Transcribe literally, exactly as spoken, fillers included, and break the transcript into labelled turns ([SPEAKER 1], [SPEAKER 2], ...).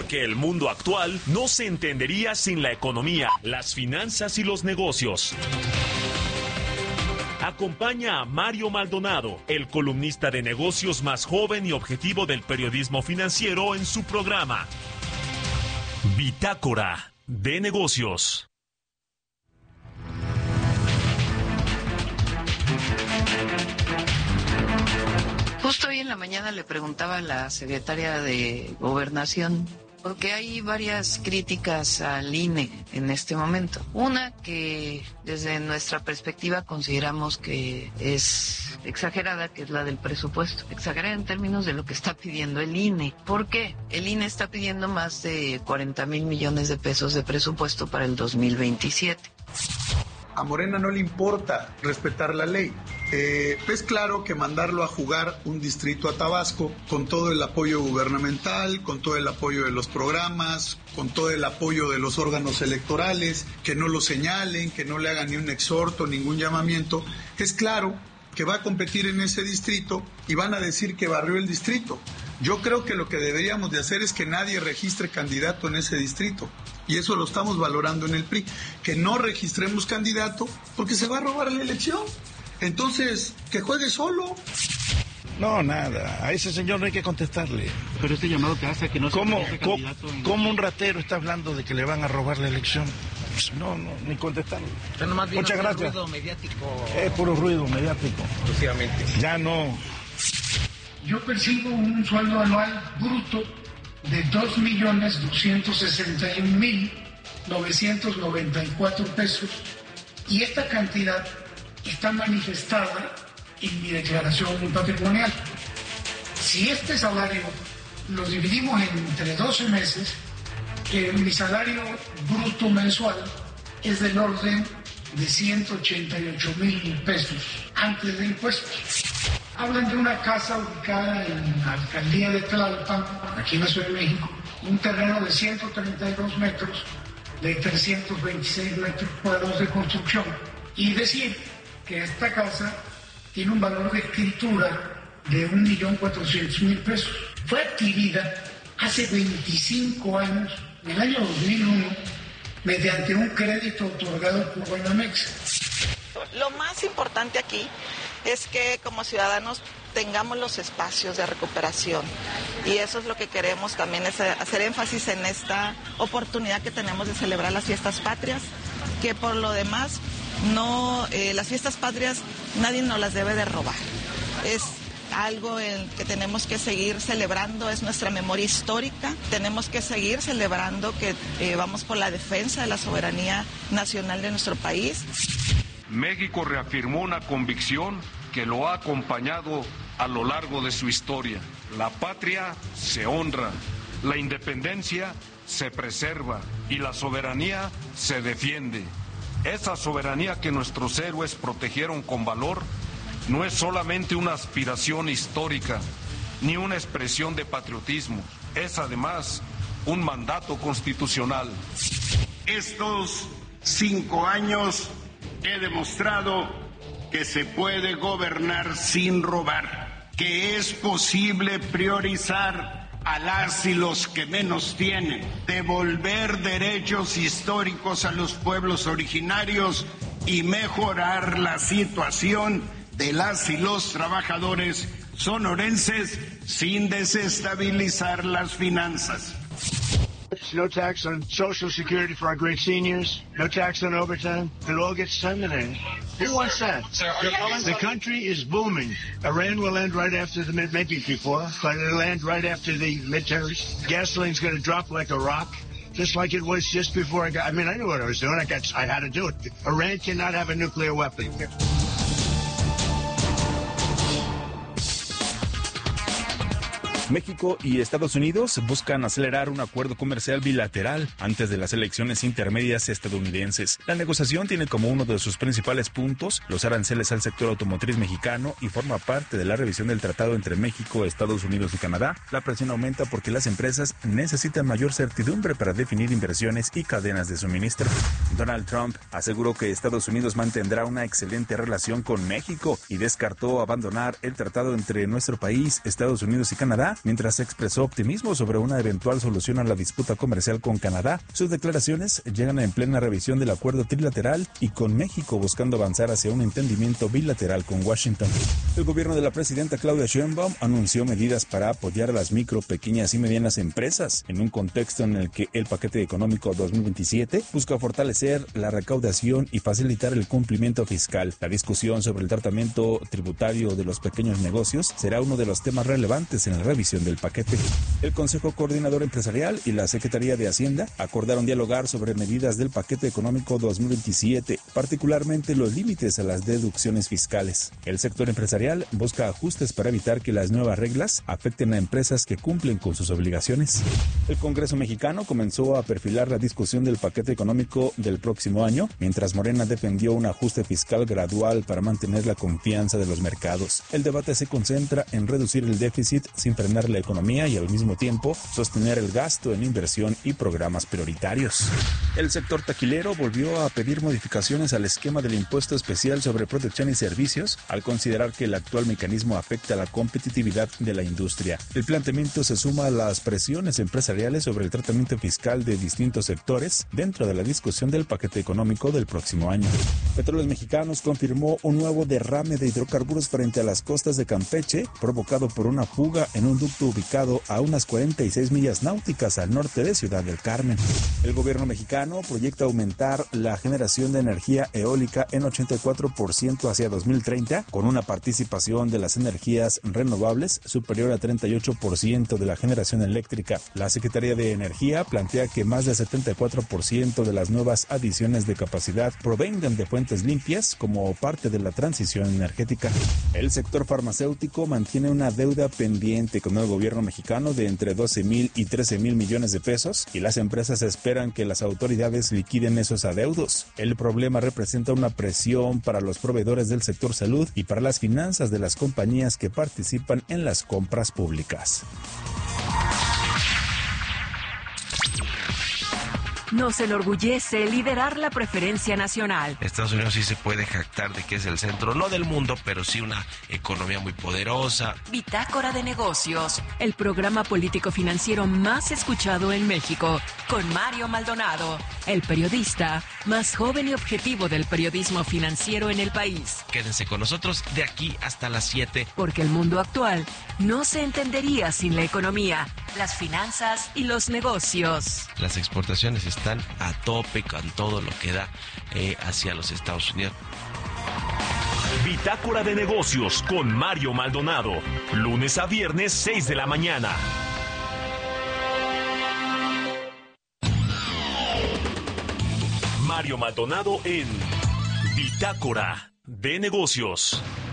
[SPEAKER 1] porque el mundo actual no se entendería sin la economía, las finanzas y los negocios. Acompaña a Mario Maldonado, el columnista de negocios más joven y objetivo del periodismo financiero, en su programa Bitácora de Negocios.
[SPEAKER 2] Justo hoy en la mañana le preguntaba a la secretaria de Gobernación, porque hay varias críticas al I N E en este momento. Una que desde nuestra perspectiva consideramos que es exagerada, que es la del presupuesto. Exagerada en términos de lo que está pidiendo el I N E. ¿Por qué? El I N E está pidiendo más de cuarenta mil millones de pesos de presupuesto para el dos mil veintisiete.
[SPEAKER 3] A Morena no le importa respetar la ley. Eh, es claro que mandarlo a jugar un distrito a Tabasco con todo el apoyo gubernamental, con todo el apoyo de los programas, con todo el apoyo de los órganos electorales, que no lo señalen, que no le hagan ni un exhorto, ningún llamamiento, es claro que va a competir en ese distrito y van a decir que barrió el distrito. Yo creo que lo que deberíamos de hacer es que nadie registre candidato en ese distrito. Y eso lo estamos valorando en el P R I. Que no registremos candidato porque se va a robar la elección. Entonces, que juegue solo.
[SPEAKER 4] No, nada. A ese señor no hay que contestarle.
[SPEAKER 5] Pero este llamado que hace a que no se
[SPEAKER 4] ¿Cómo,
[SPEAKER 5] candidato en...
[SPEAKER 4] ¿Cómo un ratero está hablando de que le van a robar la elección? Pues no, no, ni contestarle. Muchas gracias.
[SPEAKER 5] Ruido mediático.
[SPEAKER 4] Es puro ruido mediático.
[SPEAKER 5] Exclusivamente.
[SPEAKER 4] Ya no.
[SPEAKER 6] Yo percibo un sueldo anual bruto de dos millones doscientos sesenta y un mil novecientos noventa y cuatro pesos, y esta cantidad está manifestada en mi declaración patrimonial. Si este salario lo dividimos entre doce meses, eh, mi salario bruto mensual es del orden de ciento ochenta y ocho mil pesos antes de impuestos. Hablan de una casa ubicada en la alcaldía de Tlalpan, aquí en la Ciudad de México, un terreno de ciento treinta y dos metros, de trescientos veintiséis metros cuadrados de construcción, y decir que esta casa tiene un valor de escritura de un millón cuatrocientos mil pesos. Fue adquirida hace veinticinco años, en el año dos mil uno, mediante un crédito otorgado por Banamex.
[SPEAKER 7] Lo más importante aquí es que como ciudadanos tengamos los espacios de recuperación, y eso es lo que queremos también, es hacer énfasis en esta oportunidad que tenemos de celebrar las fiestas patrias, que por lo demás no, eh, las fiestas patrias nadie nos las debe de robar. Es algo en que tenemos que seguir celebrando, es nuestra memoria histórica, tenemos que seguir celebrando que eh, vamos por la defensa de la soberanía nacional de nuestro país.
[SPEAKER 8] México reafirmó una convicción que lo ha acompañado a lo largo de su historia. La patria se honra, la independencia se preserva y la soberanía se defiende. Esa soberanía que nuestros héroes protegieron con valor no es solamente una aspiración histórica ni una expresión de patriotismo, es además un mandato constitucional.
[SPEAKER 9] Estos cinco años he demostrado que se puede gobernar sin robar, que es posible priorizar a las y los que menos tienen, devolver derechos históricos a los pueblos originarios y mejorar la situación de las y los trabajadores sonorenses sin desestabilizar las finanzas.
[SPEAKER 10] No tax on Social Security for our great seniors. No tax on overtime. It all gets terminated. Who wants that? The country is booming. Iran will end right after the mid, maybe before, but it'll end right after the midterms. Gasoline's going to drop like a rock, just like it was just before I got. I mean, I knew what I was doing. I got. I had to do it. Iran cannot have a nuclear weapon.
[SPEAKER 11] México y Estados Unidos buscan acelerar un acuerdo comercial bilateral antes de las elecciones intermedias estadounidenses. La negociación tiene como uno de sus principales puntos los aranceles al sector automotriz mexicano y forma parte de la revisión del tratado entre México, Estados Unidos y Canadá. La presión aumenta porque las empresas necesitan mayor certidumbre para definir inversiones y cadenas de suministro. Donald Trump aseguró que Estados Unidos mantendrá una excelente relación con México y descartó abandonar el tratado entre nuestro país, Estados Unidos y Canadá mientras expresó optimismo sobre una eventual solución a la disputa comercial con Canadá. Sus declaraciones llegan en plena revisión del acuerdo trilateral y con México buscando avanzar hacia un entendimiento bilateral con Washington. El gobierno de la presidenta Claudia Sheinbaum anunció medidas para apoyar a las micro, pequeñas y medianas empresas en un contexto en el que el paquete económico dos mil veintisiete busca fortalecer la recaudación y facilitar el cumplimiento fiscal. La discusión sobre el tratamiento tributario de los pequeños negocios será uno de los temas relevantes en la revisión del paquete. El Consejo Coordinador Empresarial y la Secretaría de Hacienda acordaron dialogar sobre medidas del paquete económico dos mil veintisiete, particularmente los límites a las deducciones fiscales. El sector empresarial busca ajustes para evitar que las nuevas reglas afecten a empresas que cumplen con sus obligaciones. El Congreso mexicano comenzó a perfilar la discusión del paquete económico del próximo año, mientras Morena defendió un ajuste fiscal gradual para mantener la confianza de los mercados. El debate se concentra en reducir el déficit sin frenar la economía y al mismo tiempo sostener el gasto en inversión y programas prioritarios. El sector taquilero volvió a pedir modificaciones al esquema del impuesto especial sobre producción y servicios al considerar que el actual mecanismo afecta a la competitividad de la industria. El planteamiento se suma a las presiones empresariales sobre el tratamiento fiscal de distintos sectores dentro de la discusión del paquete económico del próximo año. Petróleos Mexicanos confirmó un nuevo derrame de hidrocarburos frente a las costas de Campeche, provocado por una fuga en un ducto ubicado a unas cuarenta y seis millas náuticas al norte de Ciudad del Carmen. El gobierno mexicano proyecta aumentar la generación de energía eólica en ochenta y cuatro por ciento hacia dos mil treinta, con una participación de las energías renovables superior a treinta y ocho por ciento de la generación eléctrica. La Secretaría de Energía plantea que más del setenta y cuatro por ciento de las nuevas adiciones de capacidad provengan de fuentes limpias como parte de la transición energética. El sector farmacéutico mantiene una deuda pendiente con el gobierno mexicano de entre doce mil y trece mil millones de pesos y las empresas esperan que las autoridades liquiden esos adeudos. El problema representa una presión para los proveedores del sector salud y para las finanzas de las compañías que participan en las compras públicas.
[SPEAKER 12] Nos enorgullece liderar la preferencia nacional.
[SPEAKER 13] Estados Unidos sí se puede jactar de que es el centro, no del mundo, pero sí una economía muy poderosa.
[SPEAKER 12] Bitácora de Negocios, el programa político financiero más escuchado en México, con Mario Maldonado, el periodista más joven y objetivo del periodismo financiero en el país.
[SPEAKER 13] Quédense con nosotros de aquí hasta las siete.
[SPEAKER 12] Porque el mundo actual no se entendería sin la economía, las finanzas y los negocios.
[SPEAKER 13] Las exportaciones están están a tope con todo lo que da eh, hacia los Estados Unidos.
[SPEAKER 1] Bitácora de Negocios con Mario Maldonado, lunes a viernes seis de la mañana. Mario Maldonado en Bitácora de Negocios.